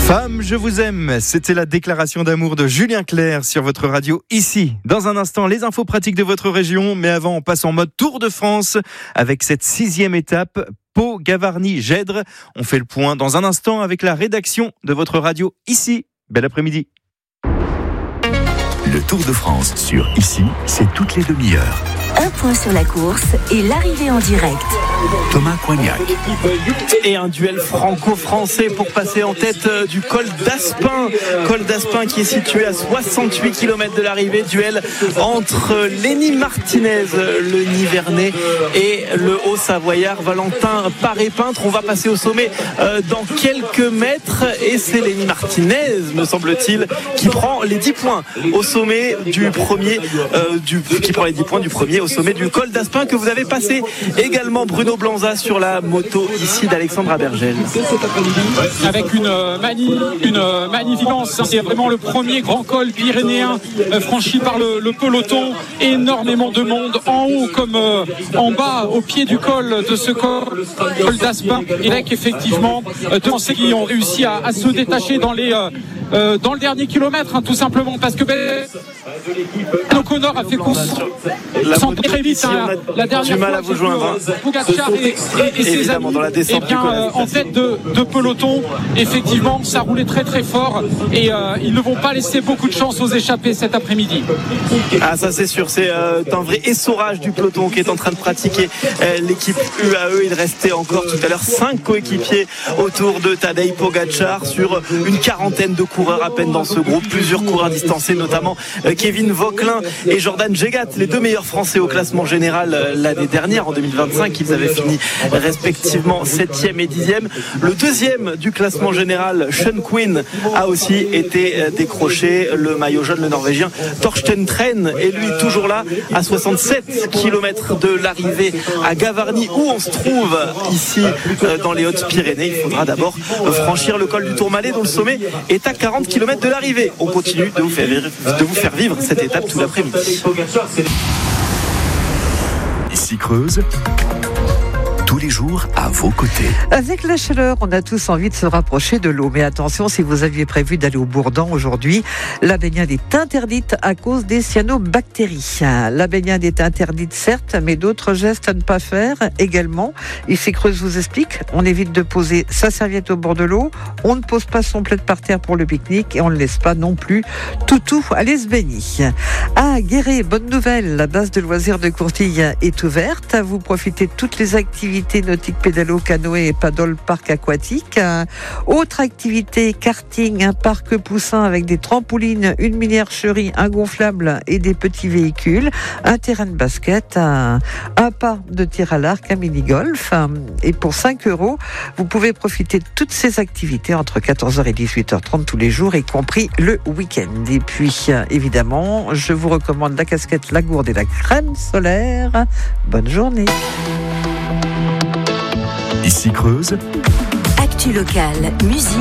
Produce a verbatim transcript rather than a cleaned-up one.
Femme, je vous aime. C'était la déclaration d'amour de Julien Clerc sur votre radio ici. Dans un instant, les infos pratiques de votre région. Mais avant, on passe en mode Tour de France avec cette sixième étape. Pau, Gavarnie, Gèdre. On fait le point dans un instant avec la rédaction de votre radio ici. Bel après-midi. Le Tour de France sur Ici, c'est toutes les demi-heures. Un point sur la course et l'arrivée en direct. Thomas Coignac. Et un duel franco-français pour passer en tête du col d'Aspin. Col d'Aspin qui est situé à soixante-huit kilomètres de l'arrivée. Duel entre Lenny Martinez, le Nivernais, et le Haut-Savoyard Valentin Paré-Peintre. On va passer au sommet euh, dans quelques mètres. Et c'est Lenny Martinez, me semble-t-il, qui prend les dix points au sommet du premier, euh, du, qui prend les dix points du premier au sommet du col d'Aspin que vous avez passé. Également Bruno Blanza sur la moto ici d'Alexandre Abergel. Avec une, euh, mani, une euh, magnificence, c'est vraiment le premier grand col pyrénéen euh, franchi par le, le peloton. Énormément de monde en haut comme euh, en bas au pied du col de ce col, col d'Aspin. Et là qu'effectivement, euh, deux Français qui ont réussi à, à se détacher dans les euh, euh, dans le dernier kilomètre, hein, tout simplement parce que ben, O'Connor a fait course sans très vite, hein, la dernière du mal fois, à vous joindre. Pogacar et, et, et ses amis, dans la descente eh bien, euh, en tête de, de peloton, effectivement, ça roulait très très fort et euh, ils ne vont pas laisser beaucoup de chance aux échappés cet après-midi. Ah, ça c'est sûr, c'est euh, un vrai essorage du peloton qui est en train de pratiquer euh, l'équipe U A E. Il restait encore tout à l'heure cinq coéquipiers autour de Tadej Pogacar sur une quarantaine de coureurs à peine dans ce groupe, plusieurs coureurs distancés, notamment euh, Kevin Vauquelin et Jordan Jegat, les deux meilleurs Français au classement général euh, l'année dernière, en deux mille vingt-cinq. Ils avaient fini respectivement septième et dixième. Le deuxième du classement général, Sean Quinn, a aussi été euh, décroché. Le maillot jaune, le Norvégien Torsten Tren, est lui toujours là à soixante-sept kilomètres de l'arrivée à Gavarnie, où on se trouve ici euh, dans les Hautes-Pyrénées. Il faudra d'abord euh, franchir le col du Tourmalet, dont le sommet est à quarante kilomètres de l'arrivée. On continue de vous faire vivre, de vous faire vivre cette étape tout l'après-midi. Ici Creuse, tous les jours à vos côtés. Avec la chaleur, on a tous envie de se rapprocher de l'eau. Mais attention, si vous aviez prévu d'aller au Bourdan aujourd'hui, la baignade est interdite à cause des cyanobactéries. La baignade est interdite, certes, mais d'autres gestes à ne pas faire également. Ici Creuse vous explique, on évite de poser sa serviette au bord de l'eau, on ne pose pas son plaid par terre pour le pique-nique et on ne laisse pas non plus toutou aller se baigner. À Guéret, bonne nouvelle, la base de loisirs de Courtille est ouverte. Vous profitez de toutes les activités nautique, pédalo, canoë et paddle parc aquatique. Euh, autre activité, karting, un parc poussin avec des trampolines, une mini-archerie, un gonflable et des petits véhicules, un terrain de basket, un, un pas de tir à l'arc, un mini-golf. Et pour cinq euros, vous pouvez profiter de toutes ces activités entre quatorze heures et dix-huit heures trente tous les jours, y compris le week-end. Et puis, évidemment, je vous recommande la casquette, la gourde et la crème solaire. Bonne journée. Ici Creuse. Actu locale, musique.